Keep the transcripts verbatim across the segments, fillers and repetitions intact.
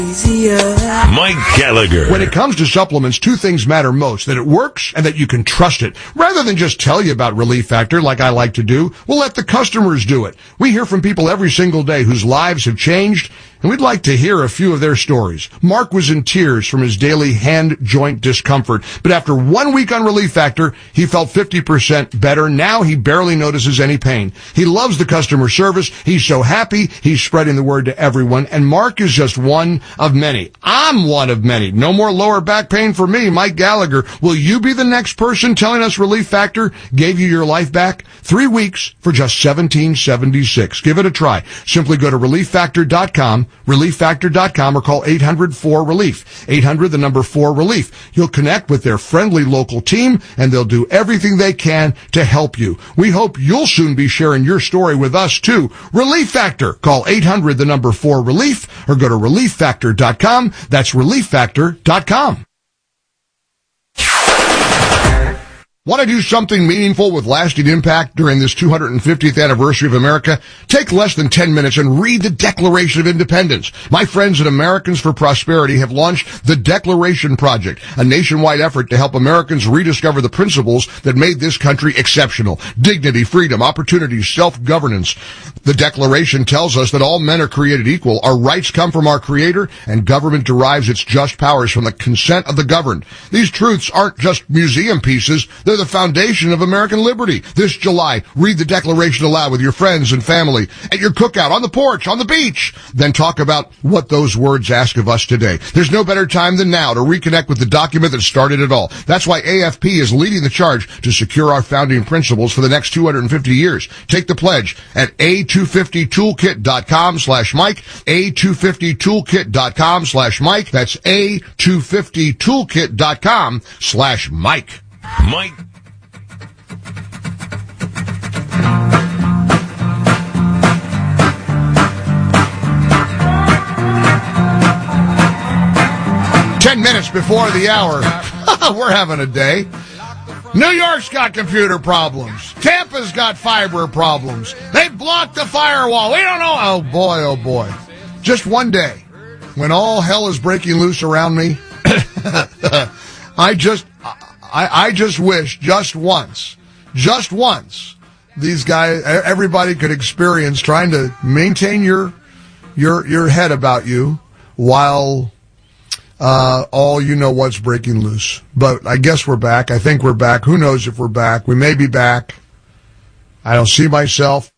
Mike Gallagher. When it comes to supplements, two things matter most: that it works and that you can trust it. Rather than just tell you about Relief Factor like I like to do, we'll let the customers do it. We hear from people every single day whose lives have changed, and we'd like to hear a few of their stories. Mark was in tears from his daily hand joint discomfort, but after one week on Relief Factor, he felt fifty percent better. Now he barely notices any pain. He loves the customer service. He's so happy. He's spreading the word to everyone, and Mark is just one of many. I'm one of many. No more lower back pain for me, Mike Gallagher. Will you be the next person telling us Relief Factor gave you your life back? Three weeks for just seventeen seventy-six. Give it a try. Simply go to relief factor dot com, relief factor dot com, or call eight hundred four relief. eight hundred, the number four relief. You'll connect with their friendly local team, and they'll do everything they can to help you. We hope you'll soon be sharing your story with us, too. Relief Factor. Call eight hundred, the number four relief, or go to relief factor dot com. That's relief factor dot com. Want to do something meaningful with lasting impact during this two hundred fiftieth anniversary of America? Take less than ten minutes and read the Declaration of Independence. My friends at Americans for Prosperity have launched the Declaration Project, a nationwide effort to help Americans rediscover the principles that made this country exceptional: dignity, freedom, opportunity, self-governance. The Declaration tells us that all men are created equal, our rights come from our Creator, and government derives its just powers from the consent of the governed. These truths aren't just museum pieces. They're the foundation of American liberty. This July, read the Declaration aloud with your friends and family, at your cookout, on the porch, on the beach. Then talk about what those words ask of us today. There's no better time than now to reconnect with the document that started it all. That's why A F P is leading the charge to secure our founding principles for the next two hundred fifty years. Take the pledge at A two fifty toolkit dot com slash Mike, A two fifty toolkit dot com slash Mike. That's A two fifty toolkit dot com slash Mike. Mike. Ten minutes before the hour. We're having a day. New York's got computer problems. Tampa's got fiber problems. They blocked the firewall. We don't know. Oh, boy, oh, boy. Just one day, when all hell is breaking loose around me, I just... I, I just wish just once, just once, these guys, everybody could experience trying to maintain your, your, your head about you while, uh, all you know what's breaking loose. But I guess we're back. I think we're back. Who knows if we're back? We may be back. I don't see myself.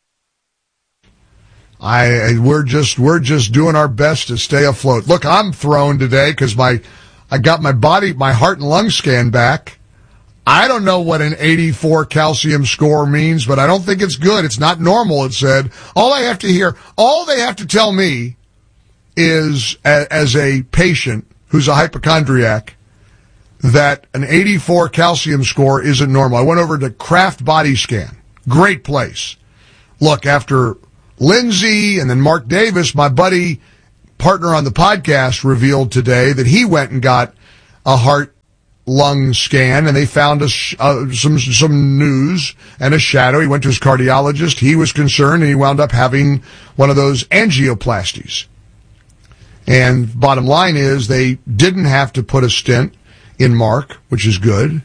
I, we're just, we're just doing our best to stay afloat. Look, I'm thrown today because my, I got my body, my heart and lung scan back. I don't know what an eighty-four calcium score means, but I don't think it's good. It's not normal, it said. All I have to hear, all they have to tell me is, as a patient who's a hypochondriac, that an eighty-four calcium score isn't normal. I went over to Kraft Body Scan. Great place. Look, after Lindsay and then Mark Davis, my buddy, partner on the podcast, revealed today that he went and got a heart lung scan, and they found a sh- uh, some some news and a shadow. He went to his cardiologist. He was concerned, and he wound up having one of those angioplasties. And bottom line is, they didn't have to put a stent in Mark, which is good.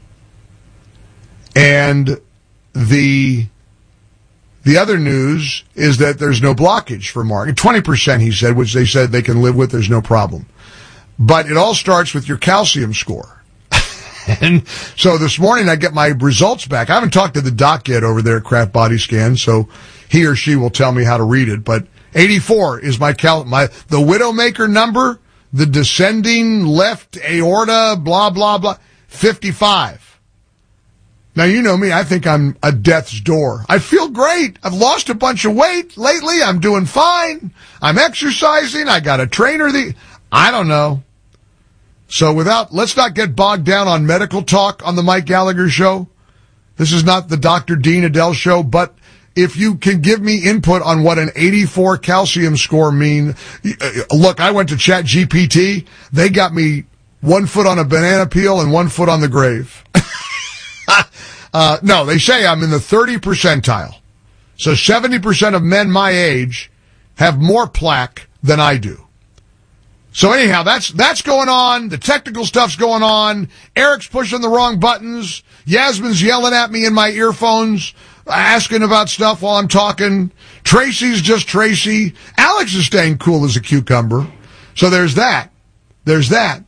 And the the other news is that there's no blockage for Mark. twenty percent, he said, which they said they can live with. There's no problem. But it all starts with your calcium score. And so this morning I get my results back. I haven't talked to the doc yet over there at Kraft Body Scan, so he or she will tell me how to read it. But eighty-four is my cal, my, the Widowmaker number, the descending left aorta, blah, blah, blah, fifty-five. Now, you know me, I think I'm a death's door. I feel great. I've lost a bunch of weight lately. I'm doing fine. I'm exercising. I got a trainer. The, I don't know. So without, let's not get bogged down on medical talk on the Mike Gallagher Show. This is not the Doctor Dean Adele Show, but if you can give me input on what an eighty-four calcium score mean, look, I went to Chat G P T. They got me one foot on a banana peel and one foot on the grave. uh, no, they say I'm in the thirty percentile. So seventy percent of men my age have more plaque than I do. So anyhow, that's that's going on. The technical stuff's going on. Eric's pushing the wrong buttons. Yasmin's yelling at me in my earphones, asking about stuff while I'm talking. Tracy's just Tracy. Alex is staying cool as a cucumber. So there's that. There's that.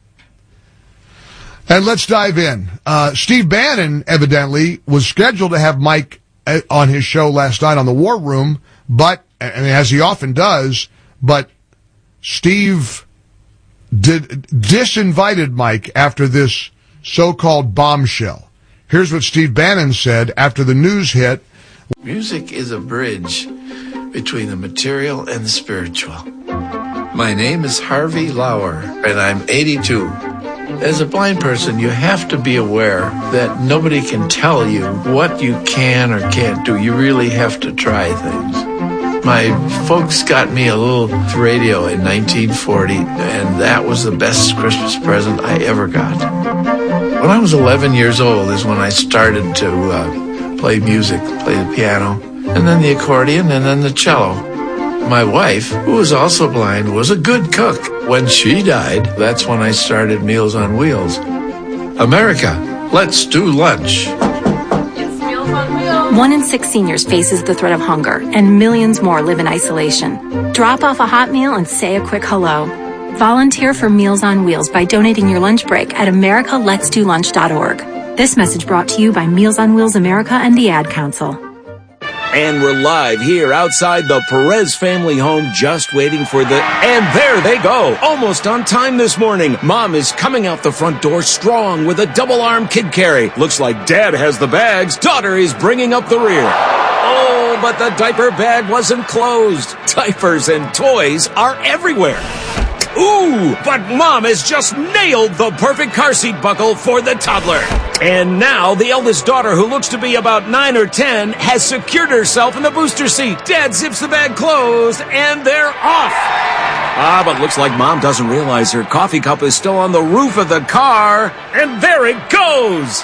And let's dive in. Uh, Steve Bannon, evidently, was scheduled to have Mike on his show last night on the War Room, but, and as he often does, but Steve did disinvited Mike after this so-called bombshell. Here's what Steve Bannon said after the news hit. Music is a bridge between the material and the spiritual. My name is Harvey Lauer, and I'm eighty-two. As a blind person, you have to be aware that nobody can tell you what you can or can't do. You really have to try things. My folks got me a little radio in nineteen forty, and that was the best Christmas present I ever got. When I was eleven years old is when I started to uh, play music, play the piano, and then the accordion, and then the cello. My wife, who was also blind, was a good cook. When she died, that's when I started Meals on Wheels. America, let's do lunch. It's Meals on Wheels. One in six seniors faces the threat of hunger, and millions more live in isolation. Drop off a hot meal and say a quick hello. Volunteer for Meals on Wheels by donating your lunch break at america lets do lunch dot org. This message brought to you by Meals on Wheels America and the Ad Council. And we're live here outside the Perez family home, just waiting for the... And there they go! Almost on time this morning. Mom is coming out the front door strong with a double-arm kid carry. Looks like Dad has the bags. Daughter is bringing up the rear. Oh, but the diaper bag wasn't closed. Diapers and toys are everywhere. Ooh, but Mom has just nailed the perfect car seat buckle for the toddler. And now the eldest daughter, who looks to be about nine or ten, has secured herself in the booster seat. Dad zips the bag closed, and they're off. Ah, but looks like Mom doesn't realize her coffee cup is still on the roof of the car. And there it goes.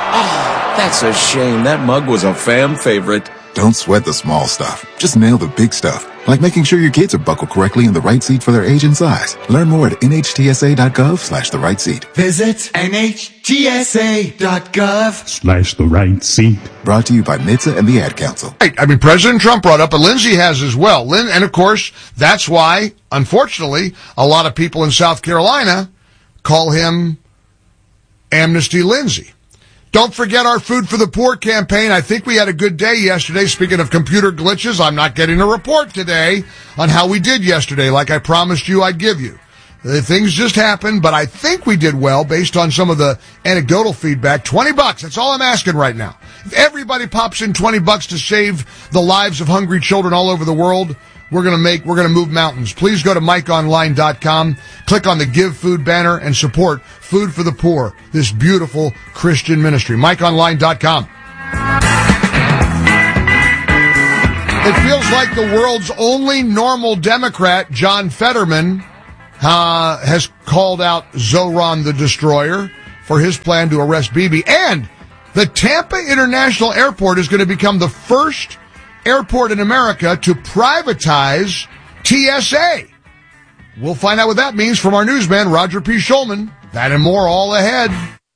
Ah, that's a shame. That mug was a fan favorite. Don't sweat the small stuff. Just nail the big stuff. Like making sure your kids are buckled correctly in the right seat for their age and size. Learn more at N H T S A dot gov slash the right seat. Visit N H T S A dot gov slash the right seat. Brought to you by M I T S A and the Ad Council. Right. I mean, President Trump brought up, but Lindsay has as well. Lin- and of course, that's why, unfortunately, a lot of people in South Carolina call him Amnesty Lindsay. Don't forget our Food for the Poor campaign. I think we had a good day yesterday. Speaking of computer glitches, I'm not getting a report today on how we did yesterday, like I promised you I'd give you. The things just happened, but I think we did well based on some of the anecdotal feedback. twenty bucks, that's all I'm asking right now. If everybody pops in twenty bucks to save the lives of hungry children all over the world, we're going to make, we're going to move mountains. Please go to mike online dot com, click on the Give Food banner, and support Food for the Poor, this beautiful Christian ministry. mike online dot com. It feels like the world's only normal Democrat, John Fetterman, uh, has called out Zoran the Destroyer for his plan to arrest Bibi. And the Tampa International Airport is going to become the first airport in America to privatize T S A. We'll find out what that means from our newsman, Roger P. Schulman. That and more all ahead.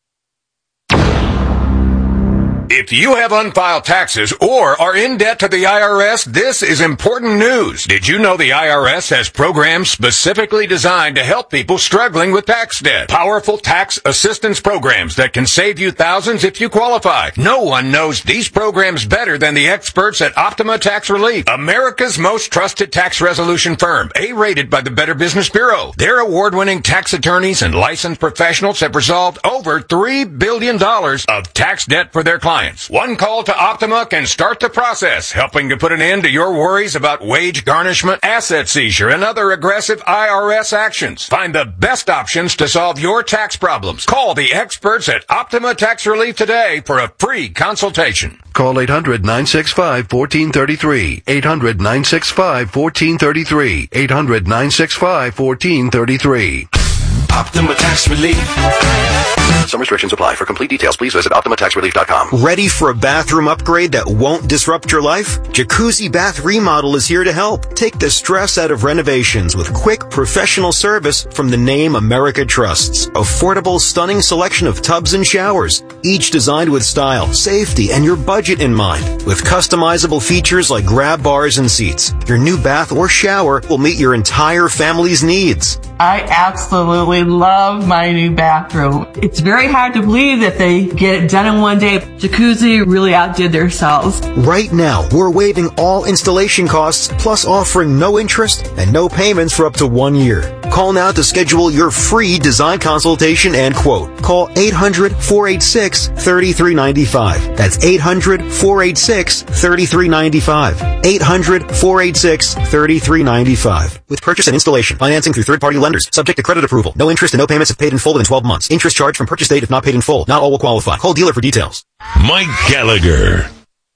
If you have unfiled taxes or are in debt to the I R S, this is important news. Did you know the I R S has programs specifically designed to help people struggling with tax debt? Powerful tax assistance programs that can save you thousands if you qualify. No one knows these programs better than the experts at Optima Tax Relief, America's most trusted tax resolution firm, A-rated by the Better Business Bureau. Their award-winning tax attorneys and licensed professionals have resolved over three billion dollars of tax debt for their clients. One call to Optima can start the process, helping to put an end to your worries about wage garnishment, asset seizure, and other aggressive I R S actions. Find the best options to solve your tax problems. Call the experts at Optima Tax Relief today for a free consultation. Call eight hundred nine six five one four three three. eight hundred nine six five one four three three. eight hundred nine six five one four three three. Optima Tax Relief. Some restrictions apply. For complete details, please visit Optima Tax Relief dot com. Ready for a bathroom upgrade that won't disrupt your life? Jacuzzi Bath Remodel is here to help. Take the stress out of renovations with quick, professional service from the name America trusts. Affordable, stunning selection of tubs and showers, each designed with style, safety, and your budget in mind. With customizable features like grab bars and seats, your new bath or shower will meet your entire family's needs. I absolutely love my new bathroom. It's very hard to believe that they get it done in one day. Jacuzzi really outdid themselves. Right now, we're waiving all installation costs, plus offering no interest and no payments for up to one year. Call now to schedule your free design consultation and quote. Call eight hundred, four eight six, three three nine five. That's eight hundred, four eight six, three three nine five. eight hundred, four eight six, three three nine five. With purchase and installation, financing through third-party lenders, subject to credit approval. No interest and no payments if paid in full within twelve months. Interest charged from purchase date if not paid in full. Not all will qualify. Call dealer for details. Mike Gallagher.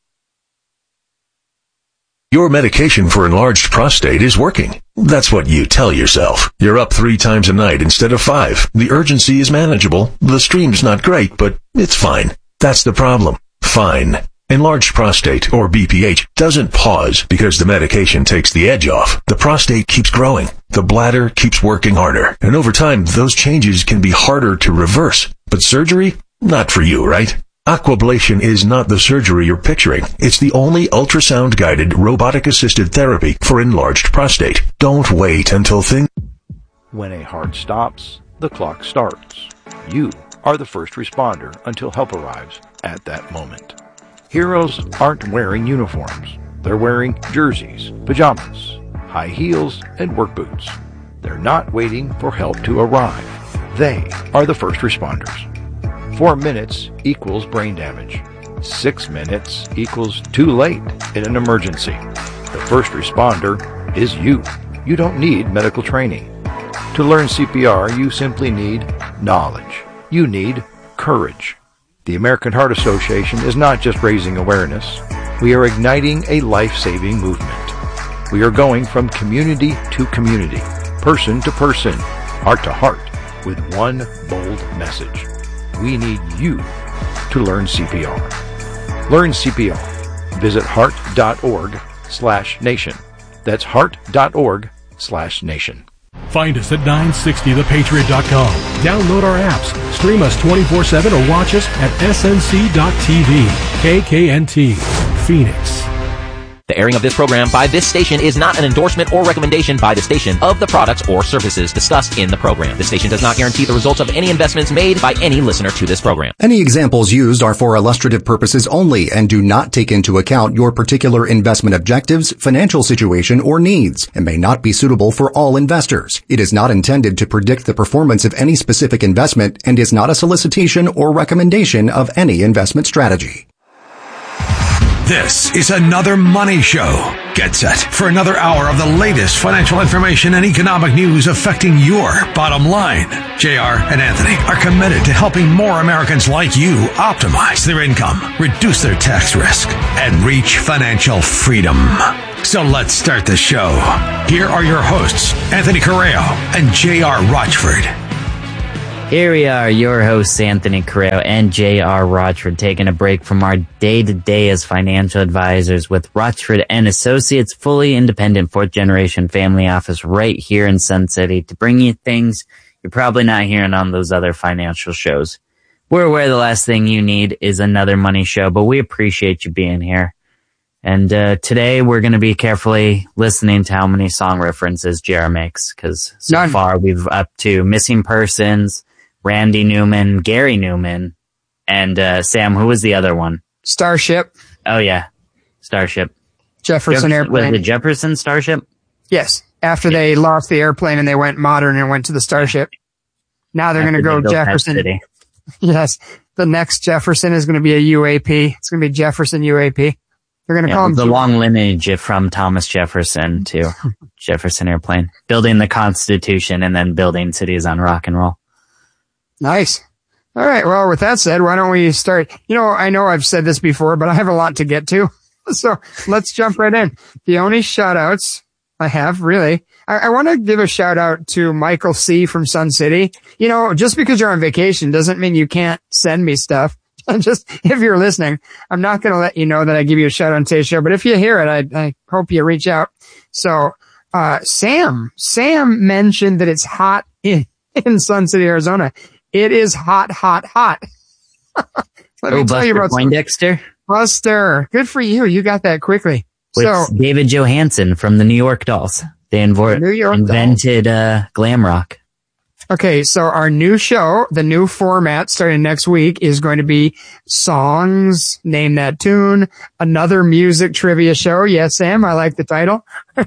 Your medication for enlarged prostate is working. That's what you tell yourself. You're up three times a night instead of five. The urgency is manageable. The stream's not great, but it's fine. That's the problem. Fine. Enlarged prostate, or B P H, doesn't pause because the medication takes the edge off. The prostate keeps growing. The bladder keeps working harder. And over time, those changes can be harder to reverse. But surgery? Not for you, right? Aquablation is not the surgery you're picturing. It's the only ultrasound-guided, robotic-assisted therapy for enlarged prostate. Don't wait until things... When a heart stops, the clock starts. You are the first responder until help arrives at that moment. Heroes aren't wearing uniforms. They're wearing jerseys, pajamas, high heels, and work boots. They're not waiting for help to arrive. They are the first responders. Four minutes equals brain damage. Six minutes equals too late in an emergency. The first responder is you. You don't need medical training. To learn C P R, you simply need knowledge. You need courage. The American Heart Association is not just raising awareness. We are igniting a life-saving movement. We are going from community to community, person to person, heart to heart, with one bold message. We need you to learn C P R. Learn C P R. Visit heart.org slash nation. That's heart.org slash nation. Find us at nine sixty the patriot dot com. Download our apps, stream us twenty-four seven, or watch us at S N C dot T V. K K N T, Phoenix. The airing of this program by this station is not an endorsement or recommendation by the station of the products or services discussed in the program. The station does not guarantee the results of any investments made by any listener to this program. Any examples used are for illustrative purposes only and do not take into account your particular investment objectives, financial situation, or needs, and may not be suitable for all investors. It is not intended to predict the performance of any specific investment and is not a solicitation or recommendation of any investment strategy. This is another Money Show. Get set for another hour of the latest financial information and economic news affecting your bottom line. J R and Anthony are committed to helping more Americans like you optimize their income, reduce their tax risk, and reach financial freedom. So let's start the show. Here are your hosts, Anthony Correo and J R Rochford. Here we are, your hosts, Anthony Correo and J R Rochford, taking a break from our day-to-day as financial advisors with Rochford and Associates, fully independent fourth-generation family office right here in Sun City to bring you things you're probably not hearing on those other financial shows. We're aware the last thing you need is another money show, but we appreciate you being here. And uh, today we're going to be carefully listening to how many song references J R makes, because so None. far we've up to Missing Persons, Randy Newman, Gary Newman, and uh, Sam, who was the other one? Starship. Oh, yeah. Starship. Jefferson Jeff- Airplane. Was it Jefferson Starship? Yes. After yeah. they lost the airplane and they went modern and went to the Starship. Now they're going to go Jefferson. Yes. The next Jefferson is going to be a U A P. It's going to be Jefferson U A P. They're going to yeah, call him the long lineage from Thomas Jefferson to Jefferson Airplane. Building the Constitution and then building cities on rock and roll. Nice. All right. Well, with that said, why don't we start? You know, I know I've said this before, but I have a lot to get to. So let's jump right in. The only shout outs I have, really, I, I want to give a shout out to Michael C. from Sun City. You know, just because you're on vacation doesn't mean you can't send me stuff. Just, if you're listening, I'm not going to let you know that I give you a shout out on today's show, but if you hear it, I, I hope you reach out. So, uh, Sam, Sam mentioned that it's hot in, in Sun City, Arizona. It is hot, hot, hot. Let oh, me tell Buster you about Poindexter. some, Buster, good for you. You got that quickly. With so David Johansen from the New York Dolls. They invo- New York invented uh, glam rock. Okay, so our new show, the new format starting next week is going to be songs, name that tune, another music trivia show. Yes, Sam, I like the title.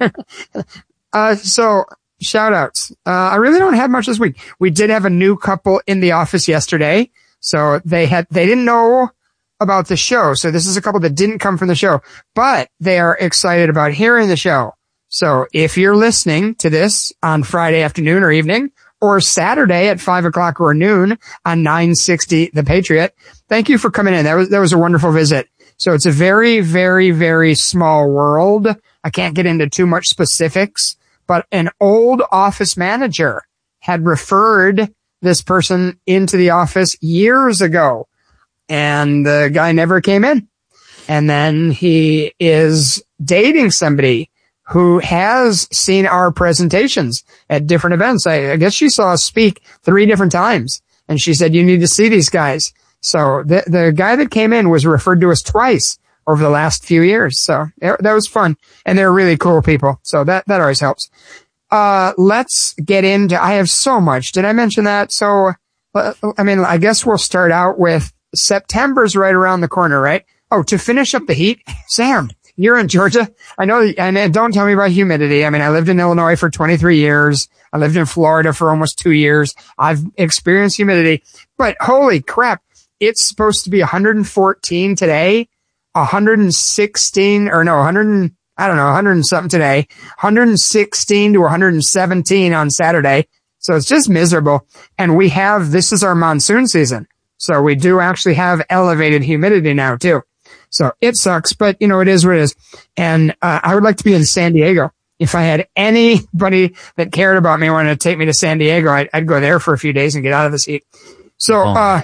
uh, so shout outs. Uh, I really don't have much this week. We did have a new couple in the office yesterday. So they had, they didn't know about the show. So this is a couple that didn't come from the show, but they are excited about hearing the show. So if you're listening to this on Friday afternoon or evening, or Saturday at five o'clock or noon on nine sixty The Patriot, thank you for coming in. That was, that was a wonderful visit. So it's a very, very, very small world. I can't get into too much specifics, but an old office manager had referred this person into the office years ago, and the guy never came in. And then he is dating somebody who has seen our presentations at different events. I, I guess she saw us speak three different times, and she said, you need to see these guys. So the, the guy that came in was referred to us twice over the last few years. So it, that was fun. And they're really cool people. So that, that always helps. Uh, let's get into, I have so much. Did I mention that? So, I mean, I guess we'll start out with September's right around the corner, right? Oh, to finish up the heat, Sam, you're in Georgia. I know, and don't tell me about humidity. I mean, I lived in Illinois for twenty-three years. I lived in Florida for almost two years. I've experienced humidity, but holy crap, it's supposed to be one hundred fourteen today, one hundred sixteen, or no, one hundred, I don't know, one hundred and something today, one hundred sixteen to one hundred seventeen on Saturday. So it's just miserable. And we have, this is our monsoon season. So we do actually have elevated humidity now too. So it sucks, but you know, it is what it is. And, uh, I would like to be in San Diego. If I had anybody that cared about me wanted to take me to San Diego, I'd, I'd go there for a few days and get out of this heat. So, oh. uh,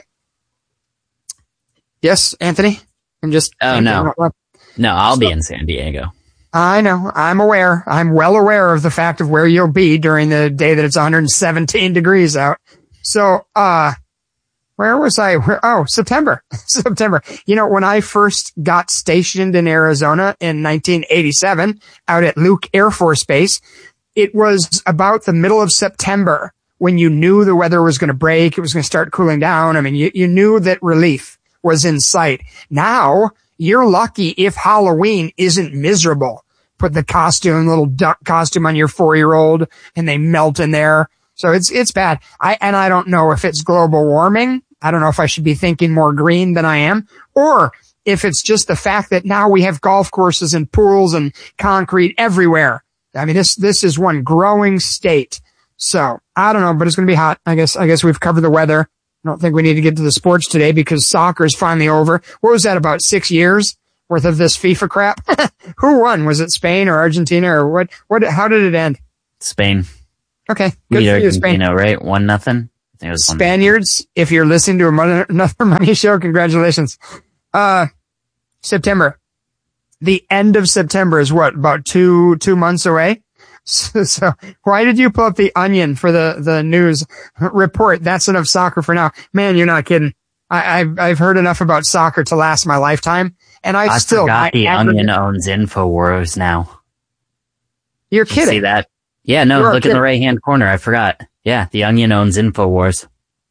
yes, Anthony, I'm just, oh no, no, I'll so, be in San Diego. I know. I'm aware. I'm well aware of the fact of where you'll be during the day that it's one hundred seventeen degrees out. So, uh, where was I? Where, oh, September. September. You know, when I first got stationed in Arizona in nineteen eighty-seven out at Luke Air Force Base, it was about the middle of September when you knew the weather was going to break. It was going to start cooling down. I mean, you, you knew that relief was in sight. Now you're lucky if Halloween isn't miserable. Put the costume, little duck costume on your four-year-old and they melt in there. So it's, it's bad. I, and I don't know if it's global warming. I don't know if I should be thinking more green than I am, or if it's just the fact that now we have golf courses and pools and concrete everywhere. I mean, this, this is one growing state. So I don't know, but it's going to be hot. I guess, I guess we've covered the weather. I don't think we need to get to the sports today because soccer is finally over. What was that, about six years worth of this FIFA crap? Who won? Was it Spain or Argentina or what? What? How did it end? Spain. Okay, good for you, Spain. Argentina, right? One nothing. It was Spaniards. If you're listening to another money show, congratulations. Uh, September. The end of September is what? About two two months away. So, so why did you pull up the Onion for the, the news report? That's enough soccer for now. Man, you're not kidding. I, I've, I've heard enough about soccer to last my lifetime. And I, I still, forgot I the average, Onion owns InfoWars now. You're Did kidding. You see that? Yeah, no, You're look in the right hand corner. I forgot. Yeah, the Onion owns InfoWars.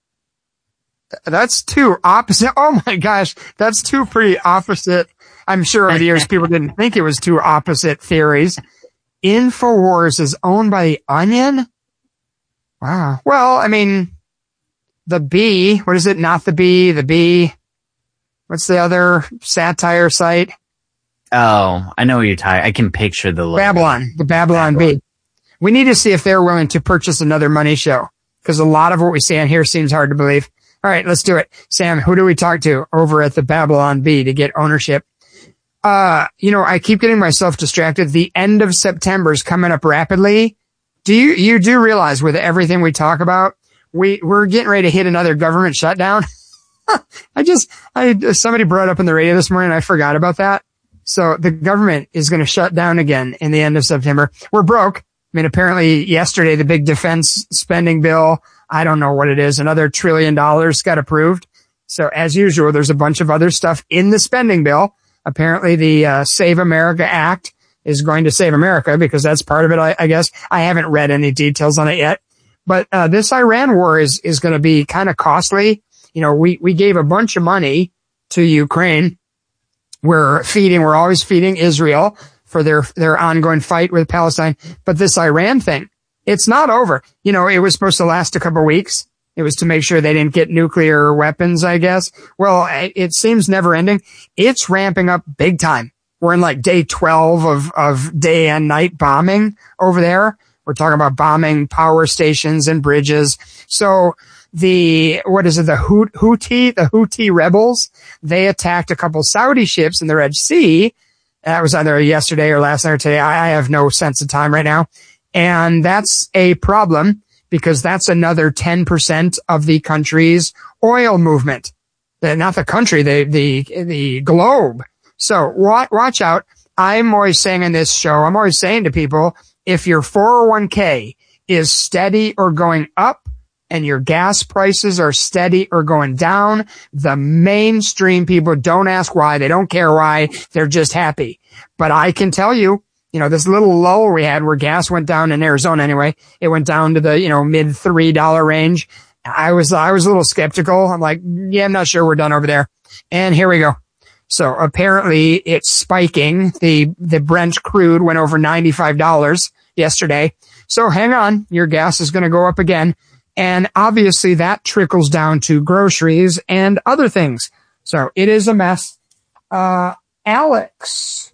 That's two opposite. Oh my gosh. That's two pretty opposite. I'm sure over the years people didn't think it was two opposite theories. InfoWars is owned by the Onion? Wow. Well, I mean, the B, what is it? Not the B, the B. What's the other satire site? Oh, I know what you're talking. I can picture the logo. Babylon, the Babylon, Babylon B. We need to see if they're willing to purchase another money show, because a lot of what we see on here seems hard to believe. All right, let's do it. Sam, who do we talk to over at the Babylon B to get ownership? Uh, you know, I keep getting myself distracted. The end of September is coming up rapidly. Do you, you do realize with everything we talk about, we, we're getting ready to hit another government shutdown? I just, I, somebody brought up on the radio this morning, I forgot about that. So the government is going to shut down again in the end of September. We're broke. I mean, apparently yesterday, the big defense spending bill, I don't know what it is, another trillion dollars got approved. So as usual, there's a bunch of other stuff in the spending bill. Apparently the uh, Save America Act is going to save America because that's part of it, I, I guess. I haven't read any details on it yet. But uh, this Iran war is, is going to be kind of costly. You know, we, we gave a bunch of money to Ukraine. We're feeding, we're always feeding Israel for their, their ongoing fight with Palestine. But this Iran thing, it's not over. You know, it was supposed to last a couple of weeks. It was to make sure they didn't get nuclear weapons, I guess. Well, it seems never ending. It's ramping up big time. We're in like day twelve of, of day and night bombing over there. We're talking about bombing power stations and bridges. So the, what is it, the Houthi, the Houthi rebels, they attacked a couple Saudi ships in the Red Sea. That was either yesterday or last night or today. I have no sense of time right now. And that's a problem because that's another ten percent of the country's oil movement. Not the country, the, the, the globe. So watch, watch out. I'm always saying in this show, I'm always saying to people, if your four oh one k is steady or going up and your gas prices are steady or going down, the mainstream people don't ask why. They don't care why. They're just happy. But I can tell you, you know, this little lull we had where gas went down in Arizona anyway, it went down to the, you know, mid three dollar range. I was, I was a little skeptical. I'm like, yeah, I'm not sure we're done over there. And here we go. So apparently it's spiking. The, the Brent crude went over ninety-five dollars yesterday. So hang on. Your gas is going to go up again. And obviously that trickles down to groceries and other things. So it is a mess. Uh, Alex,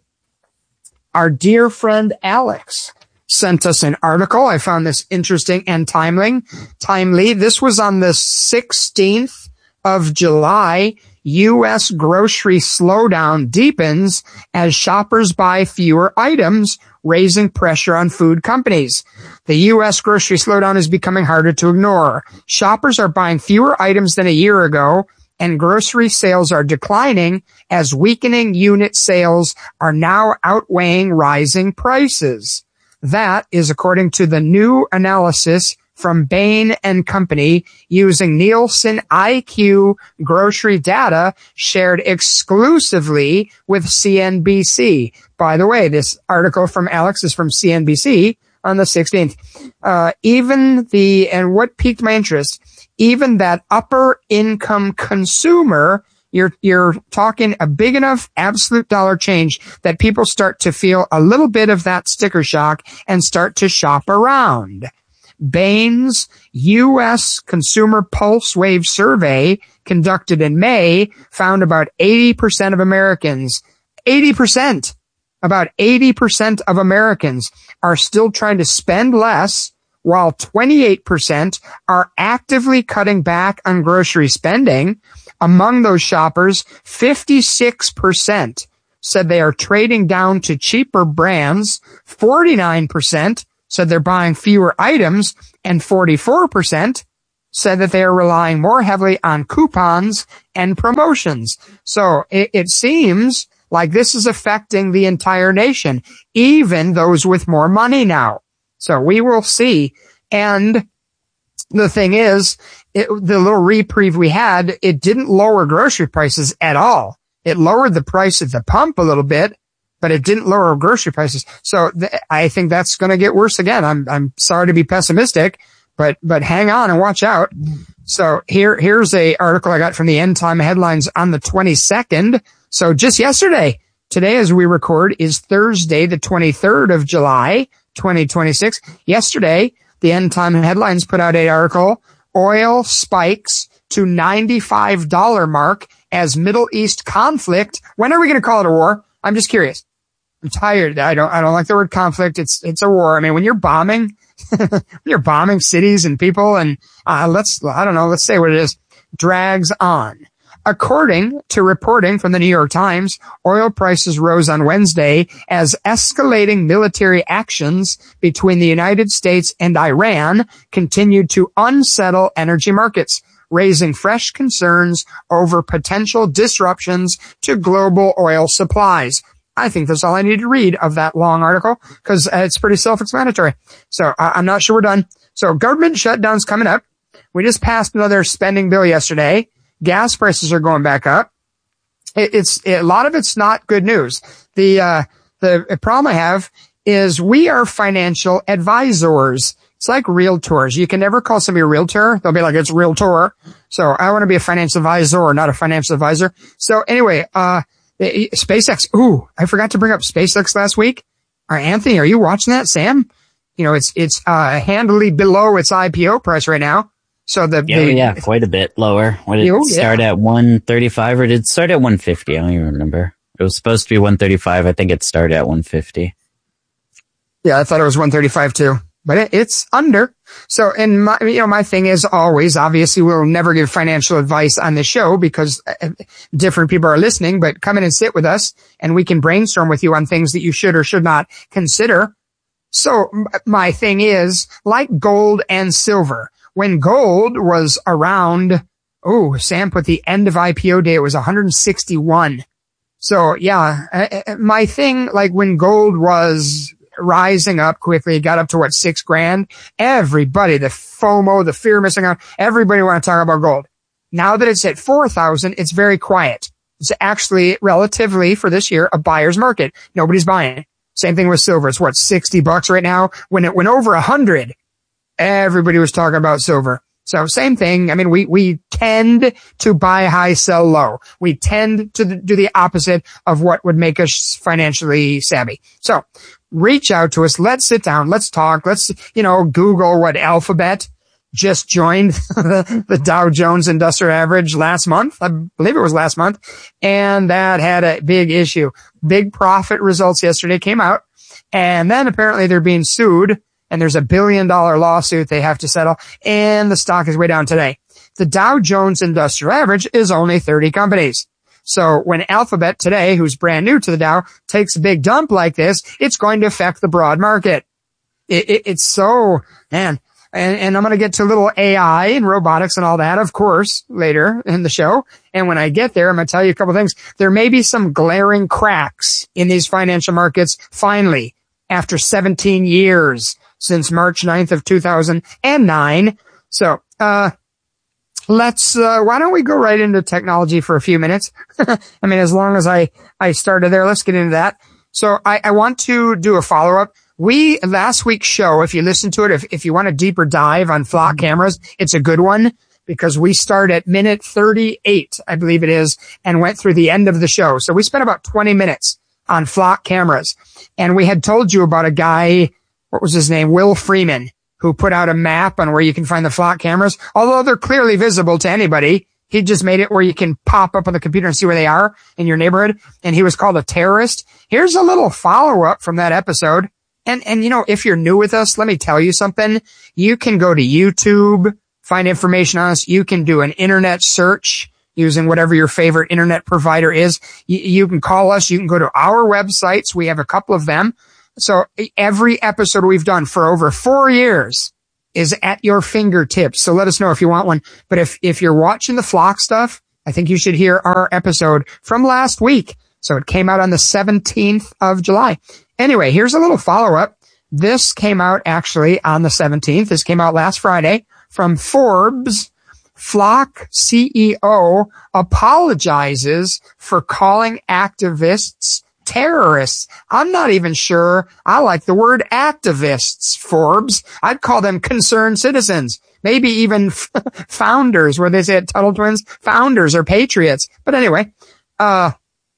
our dear friend Alex, sent us an article. I found this interesting and timely. Timely. This was on the sixteenth of July. U S grocery slowdown deepens as shoppers buy fewer items, raising pressure on food companies. The U S grocery slowdown is becoming harder to ignore. Shoppers are buying fewer items than a year ago, and grocery sales are declining as weakening unit sales are now outweighing rising prices. That is according to the new analysis from Bain and Company using Nielsen I Q grocery data shared exclusively with C N B C. By the way, this article from Alex is from C N B C on the sixteenth. Uh, even the, and what piqued my interest, even that upper income consumer, you're, you're talking a big enough absolute dollar change that people start to feel a little bit of that sticker shock and start to shop around. Bain's U S Consumer Pulse Wave survey conducted in May found about eighty percent of Americans, eighty percent, about eighty percent of Americans are still trying to spend less, while twenty-eight percent are actively cutting back on grocery spending. Among those shoppers, fifty-six percent said they are trading down to cheaper brands, forty-nine percent said they're buying fewer items, and forty-four percent said that they are relying more heavily on coupons and promotions. So it, it seems like this is affecting the entire nation, even those with more money now. So we will see. And the thing is, it, the little reprieve we had, it didn't lower grocery prices at all. It lowered the price at the pump a little bit, but it didn't lower grocery prices. So th- I think that's going to get worse again. I'm, I'm sorry to be pessimistic, but, but hang on and watch out. So here, here's a article I got from the End Time Headlines on the twenty-second. So just yesterday, today as we record is Thursday, the twenty-third of July, twenty twenty-six. Yesterday, the End Time Headlines put out an article, oil spikes to ninety-five dollars mark as Middle East conflict. When are we going to call it a war? I'm just curious. I'm tired. I don't, I don't like the word conflict. It's, it's a war. I mean, when you're bombing, when you're bombing cities and people and, uh, let's, I don't know, let's say what it is, drags on. According to reporting from the New York Times, oil prices rose on Wednesday as escalating military actions between the United States and Iran continued to unsettle energy markets, raising fresh concerns over potential disruptions to global oil supplies. I think that's all I need to read of that long article because uh, it's pretty self-explanatory. So uh, I'm not sure we're done. So government shutdown's coming up. We just passed another spending bill yesterday. Gas prices are going back up. It, it's it, a lot of it's not good news. The uh, the problem I have is we are financial advisors. It's like realtors. You can never call somebody a realtor. They'll be like, it's realtor. So I want to be a financial advisor, not a financial advisor. So anyway, uh, SpaceX. Ooh, I forgot to bring up SpaceX last week. All right, Anthony, are you watching that? Sam? You know, it's, it's, uh, handily below its I P O price right now. So the, yeah, the, yeah, quite a bit lower. What did it oh, start yeah. at one thirty-five or did it start at one fifty? I don't even remember. It was supposed to be one thirty-five. I think it started at one fifty. Yeah, I thought it was one thirty-five too. But it, it's under. So, and my, you know, my thing is always, obviously we'll never give financial advice on the show because different people are listening, but come in and sit with us and we can brainstorm with you on things that you should or should not consider. So my thing is like gold and silver. When gold was around, oh, Sam put the end of I P O day, it was one hundred sixty-one. So yeah, my thing, like when gold was rising up quickly, it got up to what, six grand. Everybody, the FOMO, the fear of missing out, everybody want to talk about gold. Now that it's at four thousand, it's very quiet. It's actually relatively for this year a buyer's market. Nobody's buying. Same thing with silver. It's what, sixty bucks right now. When it went over a hundred, everybody was talking about silver. So same thing. I mean, we, we tend to buy high, sell low. We tend to do the opposite of what would make us financially savvy. So reach out to us. Let's sit down. Let's talk. Let's, you know, Google what Alphabet just joined the Dow Jones Industrial Average last month. I believe it was last month. And that had a big issue. Big profit results yesterday came out. And then apparently they're being sued. And there's a billion dollar lawsuit they have to settle. And the stock is way down today. The Dow Jones Industrial Average is only thirty companies. So when Alphabet today, who's brand new to the Dow, takes a big dump like this, it's going to affect the broad market. It, it, it's so, man. And, and I'm going to get to a little A I and robotics and all that, of course, later in the show. And when I get there, I'm going to tell you a couple of things. There may be some glaring cracks in these financial markets finally after seventeen years since March ninth of two thousand nine. So, uh, let's, uh, why don't we go right into technology for a few minutes? I mean, as long as I, I started there, let's get into that. So I, I want to do a follow up. We, last week's show, if you listen to it, if, if you want a deeper dive on flock cameras, it's a good one because we start at minute thirty-eight, I believe it is, and went through the end of the show. So we spent about twenty minutes on flock cameras. And we had told you about a guy, what was his name? Will Freeman, who put out a map on where you can find the flock cameras. Although they're clearly visible to anybody, he just made it where you can pop up on the computer and see where they are in your neighborhood. And he was called a terrorist. Here's a little follow-up from that episode. And, and you know, if you're new with us, let me tell you something. You can go to YouTube, find information on us. You can do an internet search using whatever your favorite internet provider is. You, you can call us. You can go to our websites. We have a couple of them. So every episode we've done for over four years is at your fingertips. So let us know if you want one. But if, if you're watching the flock stuff, I think you should hear our episode from last week. So it came out on the seventeenth of July. Anyway, here's a little follow up. This came out actually on the seventeenth. This came out last Friday from Forbes. Flock C E O apologizes for calling activists terrorists. I'm not even sure I like the word activists, Forbes. I'd call them concerned citizens. Maybe even f- founders, where they say at Tuttle Twins, founders or patriots. But anyway, uh,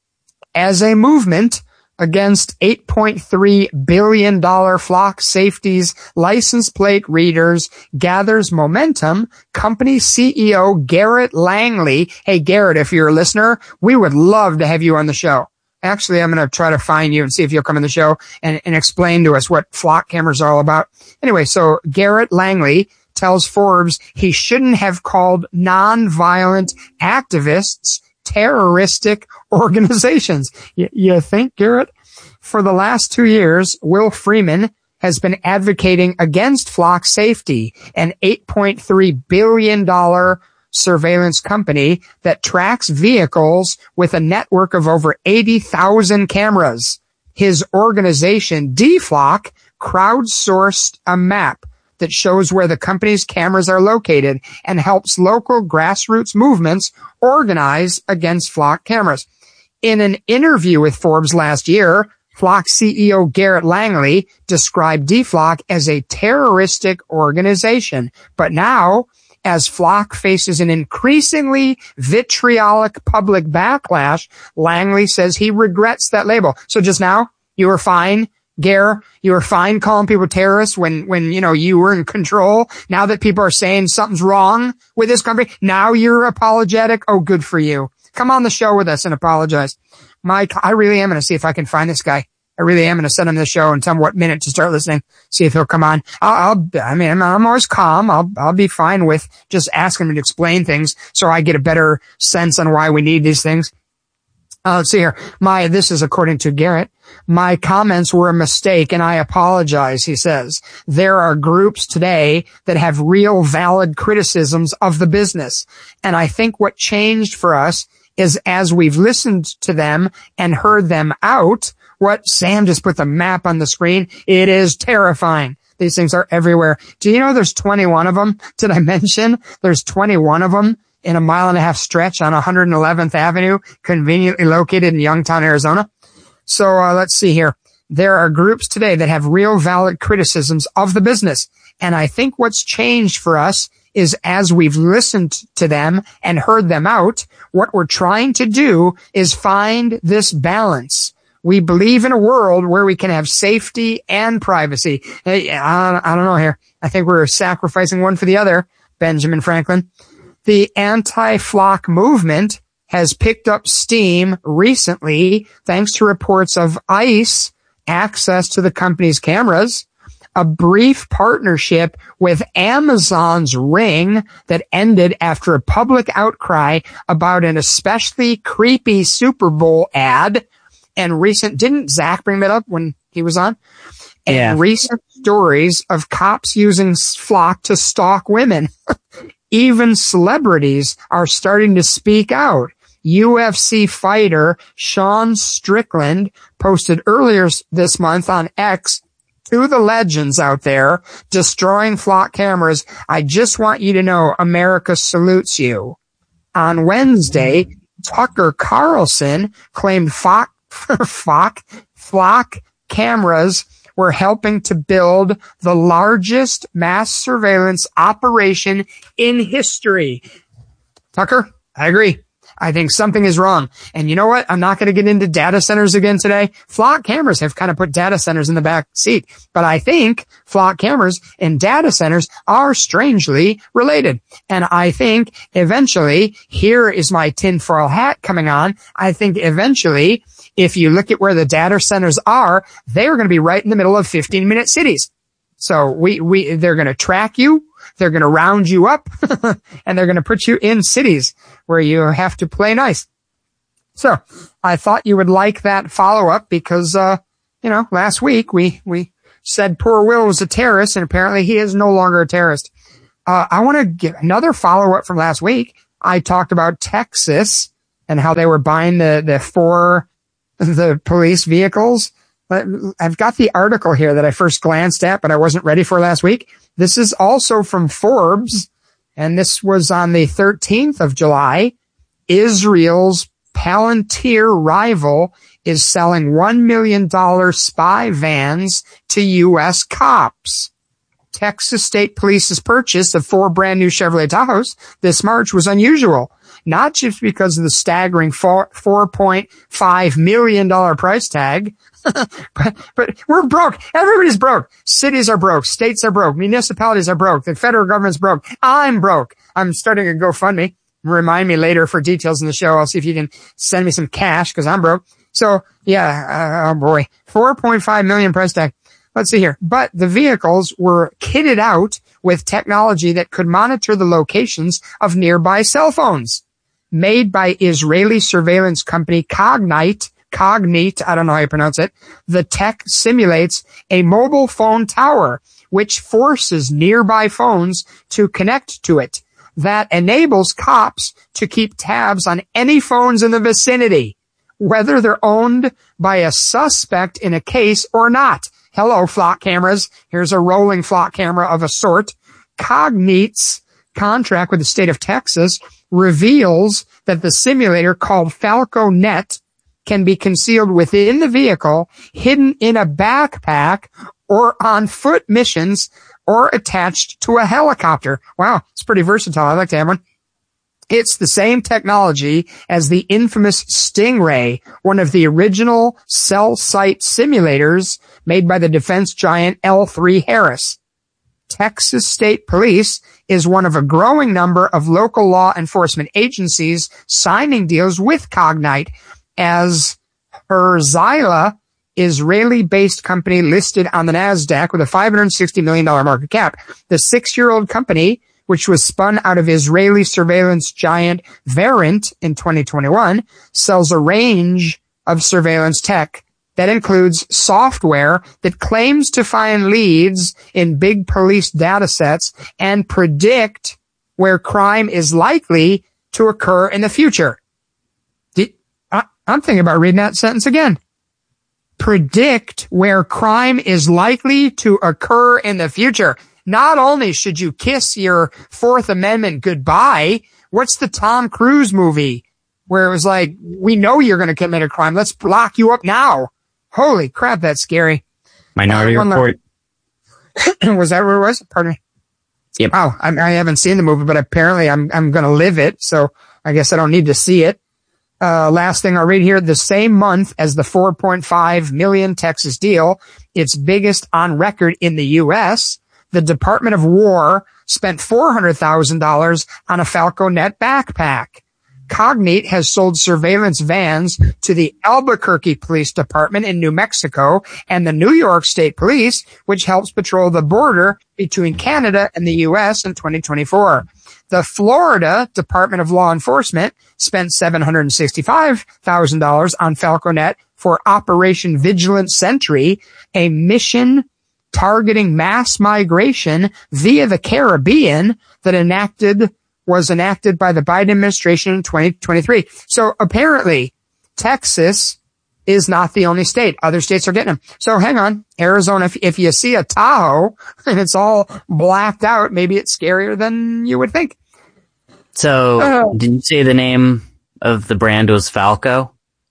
as a movement against eight point three billion dollars flock safeties license plate readers gathers momentum, company C E O Garrett Langley. Hey, Garrett, if you're a listener, we would love to have you on the show. Actually, I'm going to try to find you and see if you'll come on the show and, and explain to us what flock cameras are all about. Anyway, so Garrett Langley tells Forbes he shouldn't have called nonviolent activists terroristic organizations. Y- you think, Garrett? For the last two years, Will Freeman has been advocating against Flock Safety, an eight point three billion dollars surveillance company that tracks vehicles with a network of over eighty thousand cameras. His organization, D-Flock, crowdsourced a map that shows where the company's cameras are located and helps local grassroots movements organize against Flock cameras. In an interview with Forbes last year, Flock C E O Garrett Langley described D-Flock as a terroristic organization. But now, as Flock faces an increasingly vitriolic public backlash, Langley says he regrets that label. So just now, you were fine, Gare, you were fine calling people terrorists when, when, you know, you were in control. Now that people are saying something's wrong with this company, now you're apologetic. Oh, good for you. Come on the show with us and apologize. Mike, I really am going to see if I can find this guy. I really am going to send him the show and tell him what minute to start listening. See if he'll come on. I'll, I'll I mean, I'm always calm. I'll, I'll be fine with just asking him to explain things so I get a better sense on why we need these things. Uh, let's see here. My, this is according to Garrett. My comments were a mistake and I apologize, he says. There are groups today that have real valid criticisms of the business. And I think what changed for us is as we've listened to them and heard them out, what Sam just put the map on the screen, it is terrifying. These things are everywhere. Do you know there's twenty-one of them? Did I mention there's twenty-one of them in a mile and a half stretch on one hundred eleventh Avenue, conveniently located in Youngtown, Arizona? So uh, let's see here. There are groups today that have real valid criticisms of the business. And I think what's changed for us is as we've listened to them and heard them out, what we're trying to do is find this balance. We believe in a world where we can have safety and privacy. Hey, I, I don't know here. I think we're sacrificing one for the other, Benjamin Franklin. The anti-Flock movement has picked up steam recently thanks to reports of ICE access to the company's cameras, a brief partnership with Amazon's Ring that ended after a public outcry about an especially creepy Super Bowl ad. And recent, didn't Zach bring that up when he was on? And yeah. Recent stories of cops using Flock to stalk women. Even celebrities are starting to speak out. U F C fighter Sean Strickland posted earlier this month on X, to the legends out there destroying Flock cameras, I just want you to know America salutes you. On Wednesday, Tucker Carlson claimed Flock Flock, Flock cameras were helping to build the largest mass surveillance operation in history. Tucker, I agree. I think something is wrong. And you know what? I'm not going to get into data centers again today. Flock cameras have kind of put data centers in the back seat. But I think Flock cameras and data centers are strangely related. And I think eventually, here is my tinfoil hat coming on, I think eventually, if you look at where the data centers are, they're going to be right in the middle of fifteen minute cities. So we, we, they're going to track you. They're going to round you up and they're going to put you in cities where you have to play nice. So I thought you would like that follow up because, uh, you know, last week we, we said poor Will was a terrorist and apparently he is no longer a terrorist. Uh, I want to give another follow up from last week. I talked about Texas and how they were buying the, the four, the police vehicles. I've got the article here that I first glanced at, but I wasn't ready for last week. This is also from Forbes, and this was on the thirteenth of July. Israel's Palantir rival is selling one million dollars spy vans to U S cops. Texas State Police's purchase of four brand new Chevrolet Tahoes this March was unusual, not just because of the staggering four point five million dollars price tag, but, but we're broke. Everybody's broke. Cities are broke. States are broke. Municipalities are broke. The federal government's broke. I'm broke. I'm starting a GoFundMe. Remind me later for details in the show. I'll see if you can send me some cash because I'm broke. So yeah, uh, oh boy, four point five million price tag. let's see here. But the vehicles were kitted out with technology that could monitor the locations of nearby cell phones. Made by Israeli surveillance company Cognite, Cognite, I don't know how you pronounce it, the tech simulates a mobile phone tower, which forces nearby phones to connect to it. That enables cops to keep tabs on any phones in the vicinity, whether they're owned by a suspect in a case or not. Hello, flock cameras. Here's a rolling flock camera of a sort. Cognite's contract with the state of Texas reveals that the simulator called FalcoNet can be concealed within the vehicle, hidden in a backpack, or on foot missions, or attached to a helicopter. Wow, it's pretty versatile. I'd like to have one. It's the same technology as the infamous Stingray, one of the original cell site simulators made by the defense giant L three Harris. Texas State Police is one of a growing number of local law enforcement agencies signing deals with Cognite, as Herzliya, Israeli-based company listed on the NASDAQ with a five hundred sixty million dollars market cap. The six-year-old company, which was spun out of Israeli surveillance giant Verint in twenty twenty-one, sells a range of surveillance tech that includes software that claims to find leads in big police data sets and predict where crime is likely to occur in the future. I, I'm thinking about reading that sentence again. Predict where crime is likely to occur in the future. Not only should you kiss your Fourth Amendment goodbye, what's the Tom Cruise movie where it was like, we know you're going to commit a crime. Let's lock you up now. Holy crap, that's scary. Minority uh, Report. Was that what it was? Pardon me. Yep. Wow, I, I haven't seen the movie, but apparently I'm I'm going to live it, so I guess I don't need to see it. Uh, last thing I'll read here, the same month as the four point five million Texas deal, its biggest on record in the U S, the Department of War spent four hundred thousand dollars on a FalcoNet backpack. Cognite has sold surveillance vans to the Albuquerque Police Department in New Mexico and the New York State Police, which helps patrol the border between Canada and the U S in twenty twenty-four. The Florida Department of Law Enforcement spent seven hundred sixty-five thousand dollars on FalcoNet for Operation Vigilant Sentry, a mission targeting mass migration via the Caribbean that enacted was enacted by the Biden administration in twenty twenty-three. So apparently Texas is not the only state. Other states are getting them. So hang on. Arizona, if, if you see a Tahoe and it's all blacked out, maybe it's scarier than you would think. So uh, did you say the name of the brand was Falco?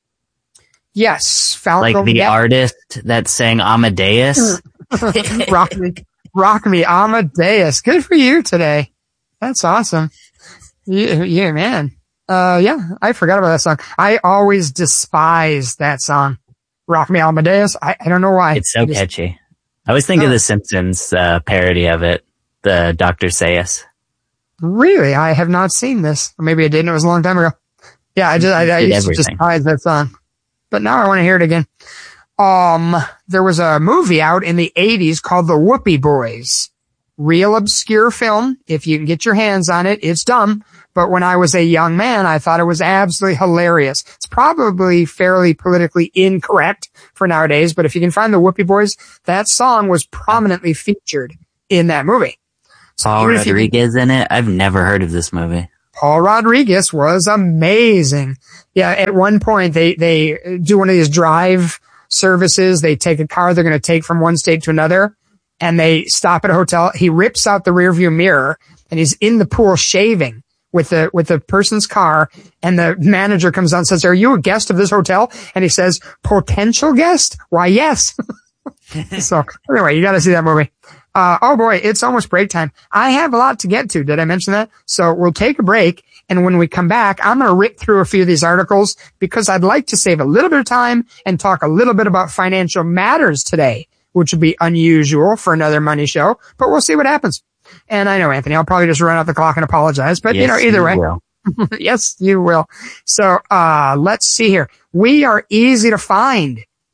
Yes. Falco. Like the yeah. artist that sang Amadeus? Rock me. Rock me. Amadeus. Good for you today. That's awesome. Yeah, yeah, man. Uh, yeah, I forgot about that song. I always despised that song. Rock Me Amadeus. I, I don't know why. It's so just, catchy. I always think uh, of the Simpsons uh, parody of it, the Doctor Sayus. Really? I have not seen this. Or maybe I didn't. It was a long time ago. Yeah, I just, I, I used everything. to despise that song. But now I want to hear it again. Um, there was a movie out in the eighties called The Whoopie Boys. Real obscure film. If you can get your hands on it, it's dumb. But when I was a young man, I thought it was absolutely hilarious. It's probably fairly politically incorrect for nowadays, but if you can find the Whoopie Boys, that song was prominently featured in that movie. So Paul Rodriguez can, in it? I've never heard of this movie. Paul Rodriguez was amazing. Yeah, at one point they, they do one of these drive services. They take a car they're going to take from one state to another, and they stop at a hotel. He rips out the rearview mirror, and he's in the pool shaving with the, with the person's car, and the manager comes out and says, "Are you a guest of this hotel?" And he says, "Potential guest? Why, yes." So anyway, you got to see that movie. Uh, oh boy, it's almost break time. I have a lot to get to. Did I mention that? So we'll take a break. And when we come back, I'm going to rip through a few of these articles because I'd like to save a little bit of time and talk a little bit about financial matters today, which would be unusual for another money show, but we'll see what happens. And I know, Anthony, I'll probably just run out the clock and apologize, but yes, you know, either way. Will. Yes, you will. So, uh, let's see here. We are easy to find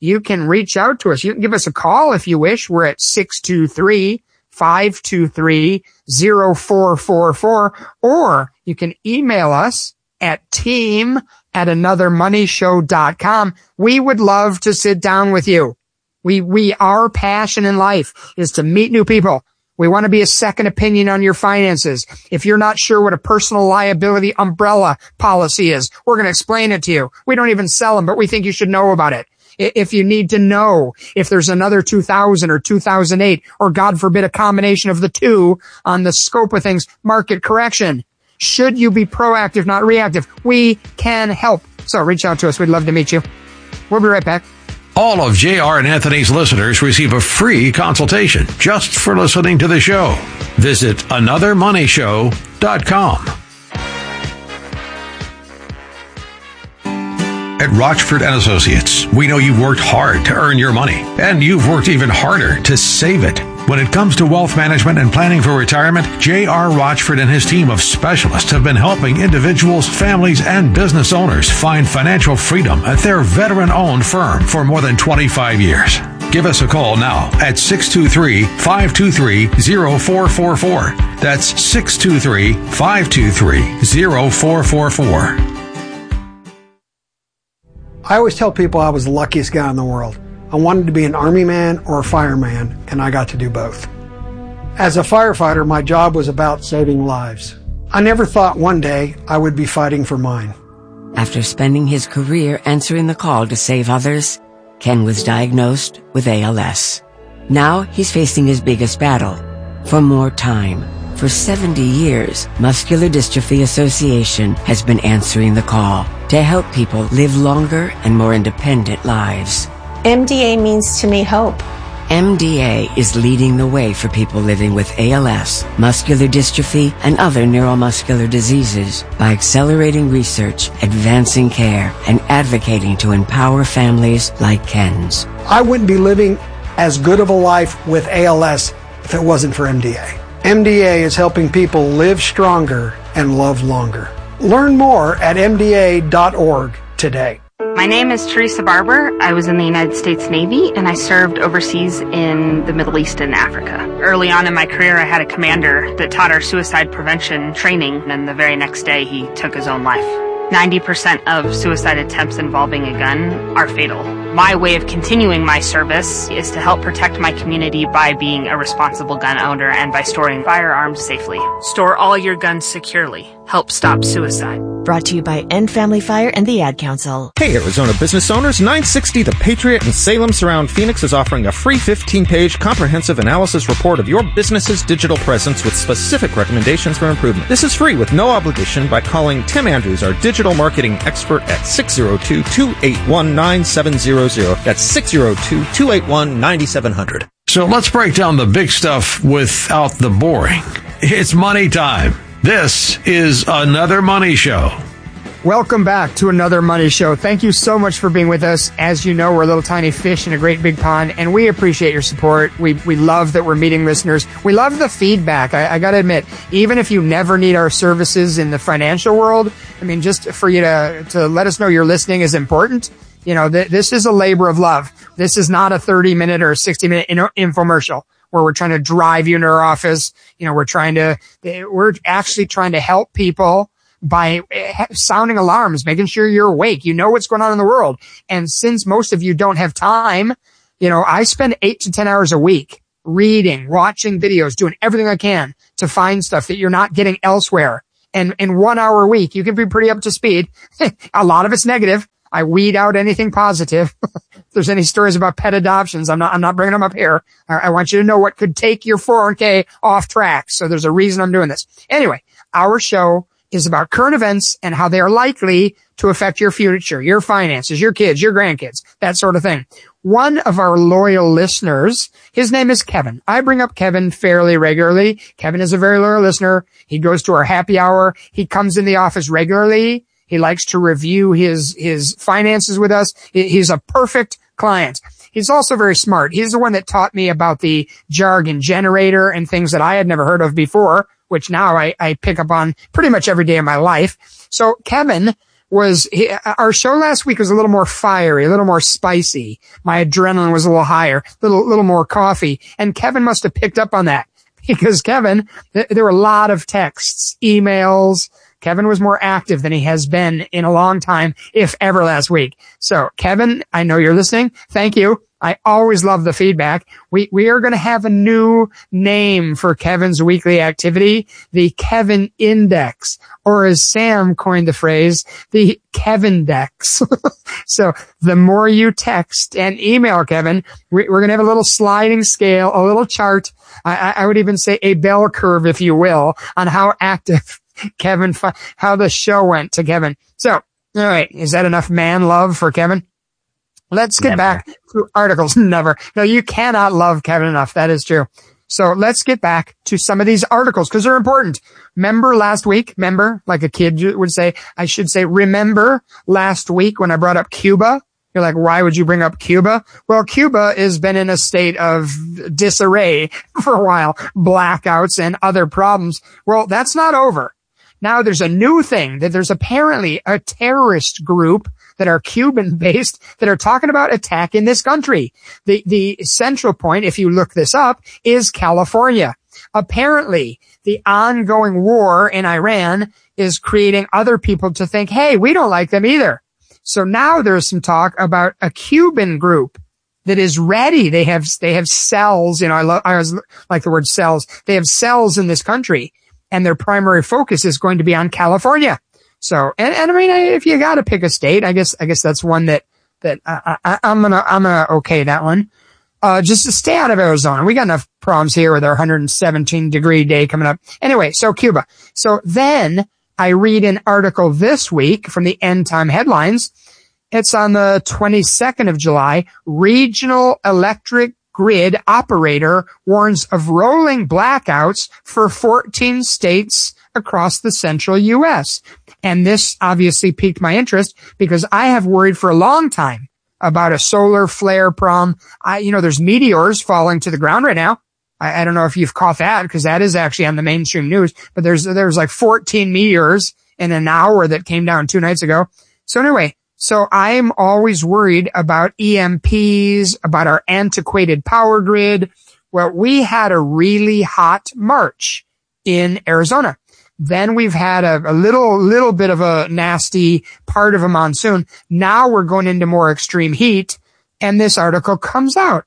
you can reach out to us. You can give us a call if you wish. We're at six two three, five two three, zero four four four, or you can email us at team at another money show dot com. We would love to sit down with you. We, we, our passion in life is to meet new people. We want to be a second opinion on your finances. If you're not sure what a personal liability umbrella policy is, we're going to explain it to you. We don't even sell them, but we think you should know about it. If you need to know if there's another two thousand or two thousand eight, or God forbid a combination of the two on the scope of things, market correction. Should you be proactive, not reactive? We can help. So reach out to us. We'd love to meet you. We'll be right back. All of J R and Anthony's listeners receive a free consultation just for listening to the show. Visit another money show dot com. At Rochford and Associates, we know you've worked hard to earn your money, and you've worked even harder to save it. When it comes to wealth management and planning for retirement, J R. Rochford and his team of specialists have been helping individuals, families, and business owners find financial freedom at their veteran-owned firm for more than twenty-five years. Give us a call now at six two three, five two three, zero four four four. That's six two three, five two three, zero four four four. I always tell people I was the luckiest guy in the world. I wanted to be an army man or a fireman, and I got to do both. As a firefighter, my job was about saving lives. I never thought one day I would be fighting for mine. After spending his career answering the call to save others, Ken was diagnosed with A L S. Now he's facing his biggest battle, for more time. For seventy years, Muscular Dystrophy Association has been answering the call to help people live longer and more independent lives. M D A means to me hope. M D A is leading the way for people living with A L S, muscular dystrophy, and other neuromuscular diseases by accelerating research, advancing care, and advocating to empower families like Ken's. I wouldn't be living as good of a life with A L S if it wasn't for M D A. M D A is helping people live stronger and love longer. Learn more at M D A dot org today. My name is Teresa Barber. I was in the United States Navy, and I served overseas in the Middle East and Africa. Early on in my career, I had a commander that taught our suicide prevention training, and the very next day, he took his own life. ninety percent of suicide attempts involving a gun are fatal. My way of continuing my service is to help protect my community by being a responsible gun owner and by storing firearms safely. Store all your guns securely. Help stop suicide. Brought to you by End Family Fire and the Ad Council. Hey, Arizona business owners, nine sixty The Patriot in Salem Surround Phoenix is offering a free fifteen-page comprehensive analysis report of your business's digital presence with specific recommendations for improvement. This is free with no obligation by calling Tim Andrews, our digital marketing expert, at six oh two, two eight one, nine seven zero zero. That's six oh two, two eight one, nine seven zero zero. So let's break down the big stuff without the boring. It's money time. This is Another Money Show. Welcome back to Another Money Show. Thank you so much for being with us. As you know, we're little tiny fish in a great big pond, and we appreciate your support. We we love that we're meeting listeners. We love the feedback. I, I got to admit, even if you never need our services in the financial world, I mean, just for you to to let us know you're listening is important. You know, th- this is a labor of love. This is not a thirty minute or a sixty minute in- infomercial where we're trying to drive you into our office. You know, we're trying to, we're actually trying to help people by sounding alarms, making sure you're awake. You know what's going on in the world. And since most of you don't have time, you know, I spend eight to ten hours a week reading, watching videos, doing everything I can to find stuff that you're not getting elsewhere. And in one hour a week, you can be pretty up to speed. A lot of it's negative. I weed out anything positive. If there's any stories about pet adoptions, I'm not, I'm not bringing them up here. I, I want you to know what could take your four oh one k off track. So there's a reason I'm doing this. Anyway, our show is about current events and how they are likely to affect your future, your finances, your kids, your grandkids, that sort of thing. One of our loyal listeners, his name is Kevin. I bring up Kevin fairly regularly. Kevin is a very loyal listener. He goes to our happy hour. He comes in the office regularly. He likes to review his, his finances with us. He's a perfect client. He's also very smart. He's the one that taught me about the jargon generator and things that I had never heard of before, which now I, I pick up on pretty much every day of my life. So Kevin was, he, our show last week was a little more fiery, a little more spicy. My adrenaline was a little higher, a little, little more coffee. And Kevin must have picked up on that because Kevin, th- there were a lot of texts, emails. Kevin was more active than he has been in a long time, if ever, last week. So Kevin, I know you're listening. Thank you. I always love the feedback. We, we are going to have a new name for Kevin's weekly activity, the Kevin Index, or as Sam coined the phrase, the Kevin Dex. So the more you text and email Kevin, we, we're going to have a little sliding scale, a little chart. I, I would even say a bell curve, if you will, on how active Kevin, how the show went to Kevin. So, all right. Is that enough man love for Kevin? Let's get Never. back to articles. Never. No, you cannot love Kevin enough. That is true. So let's get back to some of these articles because they're important. Remember last week? Remember, like a kid would say, I should say, remember last week when I brought up Cuba? You're like, why would you bring up Cuba? Well, Cuba has been in a state of disarray for a while, blackouts and other problems. Well, that's not over. Now there's a new thing that there's apparently a terrorist group that are Cuban based that are talking about attacking this country. The, the central point, if you look this up, is California. Apparently the ongoing war in Iran is creating other people to think, hey, we don't like them either. So now there's some talk about a Cuban group that is ready. They have, they have cells, you know, I love, I always like the word cells. They have cells in this country and their primary focus is going to be on California. So, and, and I mean, if you got to pick a state, I guess, I guess that's one that, that I, I, I'm gonna, I'm gonna okay that one. Uh, just to stay out of Arizona. We got enough problems here with our one hundred seventeen degree day coming up. Anyway, so Cuba. So then I read an article this week from the End Time Headlines. It's on the twenty-second of July. Regional electric grid operator warns of rolling blackouts for fourteen states across the central U S. And this obviously piqued my interest because I have worried for a long time about a solar flare problem. I, you know, there's meteors falling to the ground right now. I, I don't know if you've caught that because that is actually on the mainstream news, but there's, there's like fourteen meteors in an hour that came down two nights ago. So anyway, so I'm always worried about E M Ps, about our antiquated power grid. Well, we had a really hot March in Arizona. Then we've had a, a little, little bit of a nasty part of a monsoon. Now we're going into more extreme heat and this article comes out.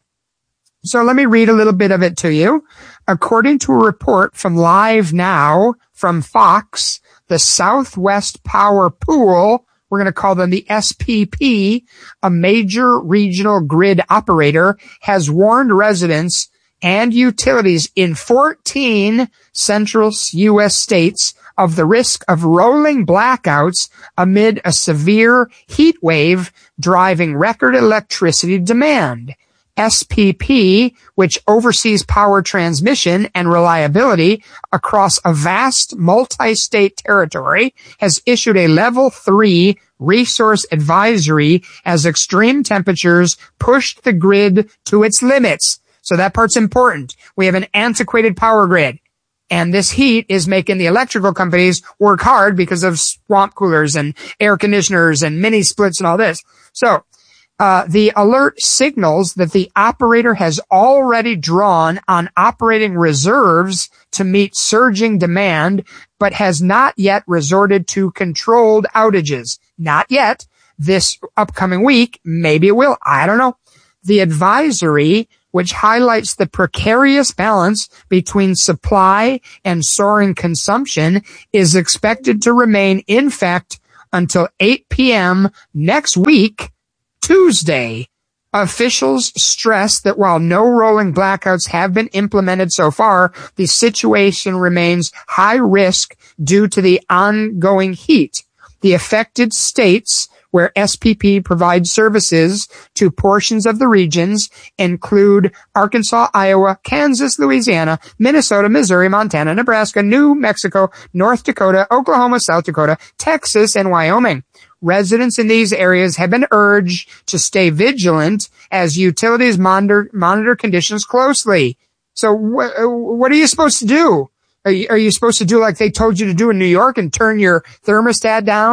So let me read a little bit of it to you. According to a report from Live Now from Fox, the Southwest Power Pool, we're going to call them the S P P, a major regional grid operator, has warned residents and utilities in fourteen central U S states of the risk of rolling blackouts amid a severe heat wave driving record electricity demand. S P P, which oversees power transmission and reliability across a vast multi-state territory, has issued a level three resource advisory as extreme temperatures pushed the grid to its limits. So that part's important. We have an antiquated power grid. And this heat is making the electrical companies work hard because of swamp coolers and air conditioners and mini splits and all this. So, uh, the alert signals that the operator has already drawn on operating reserves to meet surging demand, but has not yet resorted to controlled outages. Not yet. This upcoming week, maybe it will. I don't know. The advisory, which highlights the precarious balance between supply and soaring consumption, is expected to remain in effect until eight p.m. next week, Tuesday. Officials stress that while no rolling blackouts have been implemented so far, the situation remains high risk due to the ongoing heat. The affected states where S P P provides services to portions of the regions include Arkansas, Iowa, Kansas, Louisiana, Minnesota, Missouri, Montana, Nebraska, New Mexico, North Dakota, Oklahoma, South Dakota, Texas, and Wyoming. Residents in these areas have been urged to stay vigilant as utilities monitor, monitor conditions closely. So wh- what are you supposed to do? Are you, are you supposed to do like they told you to do in New York and turn your thermostat down?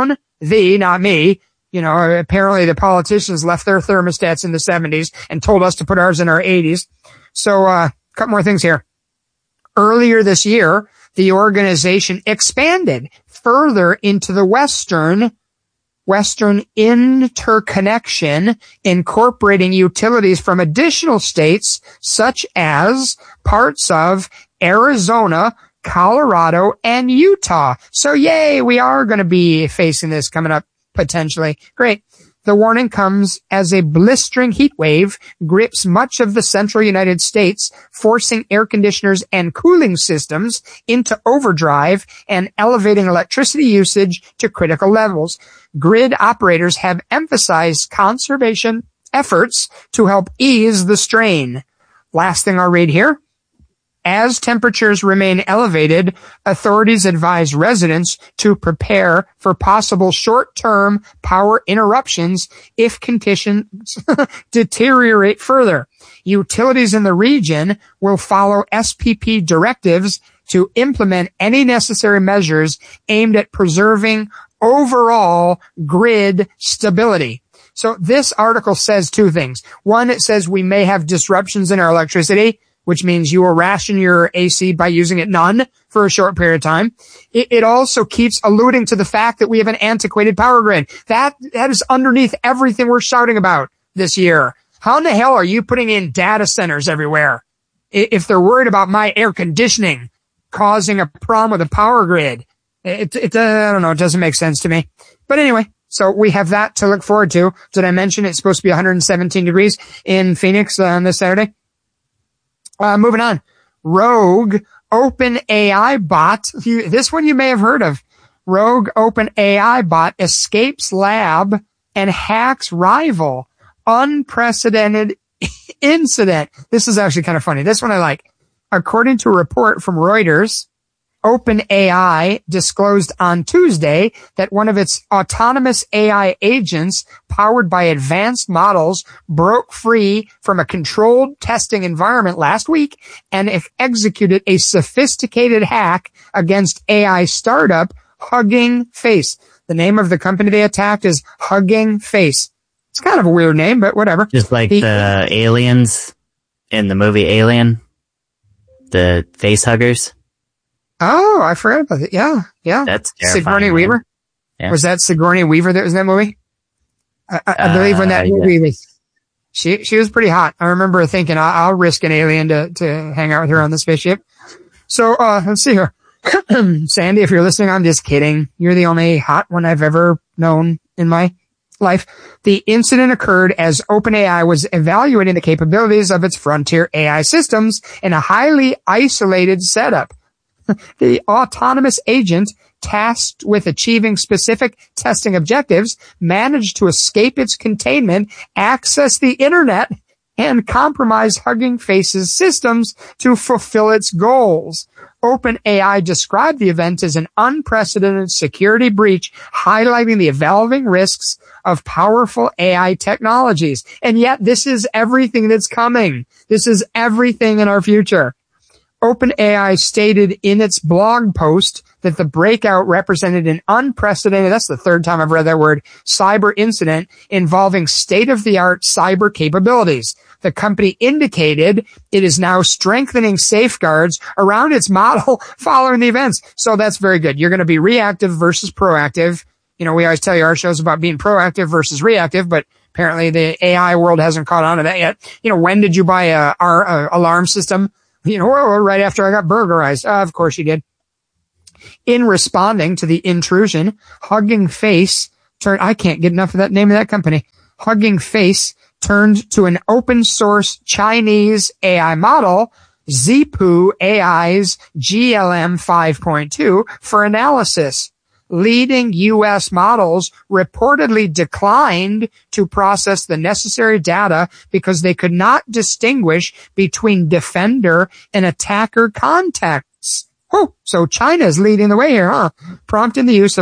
the, not me. You know, apparently the politicians left their thermostats in the seventies and told us to put ours in our eighties. So, uh, a couple more things here. Earlier this year, the organization expanded further into the Western, Western interconnection, incorporating utilities from additional states such as parts of Arizona, Colorado, and Utah. So yay, we are going to be facing this coming up potentially. Great. The warning comes as a blistering heat wave grips much of the central United States, forcing air conditioners and cooling systems into overdrive and elevating electricity usage to critical levels. Grid operators have emphasized conservation efforts to help ease the strain. Last thing I'll read here. As temperatures remain elevated, authorities advise residents to prepare for possible short-term power interruptions if conditions deteriorate further. Utilities in the region will follow S P P directives to implement any necessary measures aimed at preserving overall grid stability. So this article says two things. One, it says we may have disruptions in our electricity, which means you will ration your A C by using it none for a short period of time. It, it also keeps alluding to the fact that we have an antiquated power grid. That, that is underneath everything we're shouting about this year. How in the hell are you putting in data centers everywhere if they're worried about my air conditioning causing a problem with the power grid? It, it, uh, I don't know. It doesn't make sense to me. But anyway, so we have that to look forward to. Did I mention it's supposed to be one hundred seventeen degrees in Phoenix uh, on this Saturday? Uh, moving on. Rogue OpenAI bot. You, this one you may have heard of. Rogue OpenAI bot escapes lab and hacks rival. Unprecedented incident. This is actually kind of funny. This one I like. According to a report from Reuters, OpenAI disclosed on Tuesday that one of its autonomous A I agents powered by advanced models broke free from a controlled testing environment last week and executed a sophisticated hack against A I startup Hugging Face. The name of the company they attacked is Hugging Face. It's kind of a weird name, but whatever. Just like the, the aliens in the movie Alien, the face huggers. Oh, I forgot about it. Yeah, yeah. That's Sigourney terrifying, Weaver. Yeah. Was that Sigourney Weaver that was in that movie? I, I, I believe when that Uh, movie yeah. was, she she was pretty hot. I remember thinking I'll, I'll risk an alien to to hang out with her on the spaceship. So uh let's see here, Sandy. If you're listening, I'm just kidding. You're the only hot one I've ever known in my life. The incident occurred as OpenAI was evaluating the capabilities of its frontier A I systems in a highly isolated setup. The autonomous agent, tasked with achieving specific testing objectives, managed to escape its containment, access the internet, and compromise Hugging Face's systems to fulfill its goals. OpenAI described the event as an unprecedented security breach, highlighting the evolving risks of powerful A I technologies. And yet, this is everything that's coming. This is everything in our future. OpenAI stated in its blog post that the breakout represented an unprecedented, that's the third time I've read that word, cyber incident involving state-of-the-art cyber capabilities. The company indicated it is now strengthening safeguards around its model following the events. So that's very good. You're going to be reactive versus proactive. You know, we always tell you our show's about being proactive versus reactive, but apparently the A I world hasn't caught on to that yet. You know, when did you buy a, our a alarm system? You know, right after I got burglarized. Uh, of course you did. In responding to the intrusion, Hugging Face turned, I can't get enough of that name of that company. Hugging Face turned to an open source Chinese A I model, Zhipu A I's G L M five point two, for analysis. Leading U S models reportedly declined to process the necessary data because they could not distinguish between defender and attacker contexts. Oh, so China's leading the way here, huh? Prompting the use of